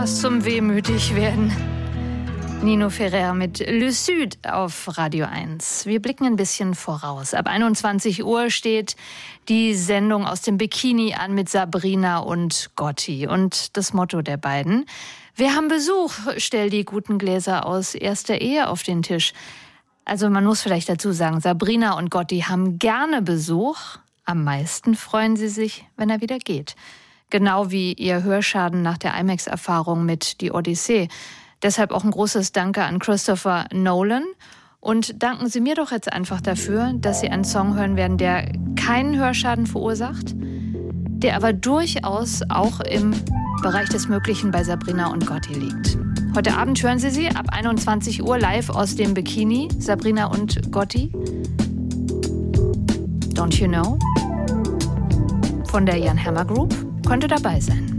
fast zum Wehmütigwerden. Nino Ferrer mit Le Sud auf Radio 1. Wir blicken ein bisschen voraus. Ab 21 Uhr steht die Sendung aus dem Bikini an mit Sabrina und Gotti. Und das Motto der beiden: Wir haben Besuch, stell die guten Gläser aus erster Ehe auf den Tisch. Also man muss vielleicht dazu sagen, Sabrina und Gotti haben gerne Besuch. Am meisten freuen sie sich, wenn er wieder geht. Genau wie ihr Hörschaden nach der IMAX-Erfahrung mit Die Odyssee. Deshalb auch ein großes Danke an Christopher Nolan. Und danken Sie mir doch jetzt einfach dafür, dass Sie einen Song hören werden, der keinen Hörschaden verursacht, der aber durchaus auch im Bereich des Möglichen bei Sabrina und Gotti liegt. Heute Abend hören Sie sie ab 21 Uhr live aus dem Bikini, Sabrina und Gotti. Don't You Know? Von der Jan Hammer Group. Könnte dabei sein.